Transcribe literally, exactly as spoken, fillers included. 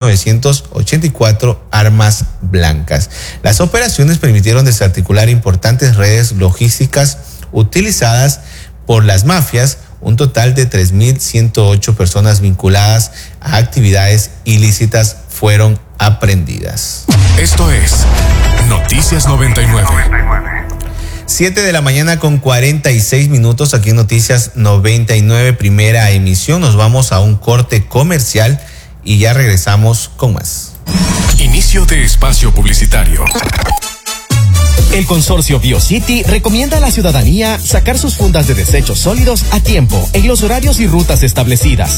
novecientos ochenta y cuatro armas blancas. Las operaciones permitieron desarticular importantes redes logísticas utilizadas por las mafias. Un total de tres mil ciento ocho personas vinculadas a actividades ilícitas fueron aprehendidas. Esto es Noticias noventa y nueve. siete de la mañana con cuarenta y seis minutos aquí en Noticias noventa y nueve, primera emisión. Nos vamos a un corte comercial y ya regresamos con más. Inicio de espacio publicitario. El consorcio BioCity recomienda a la ciudadanía sacar sus fundas de desechos sólidos a tiempo en los horarios y rutas establecidas.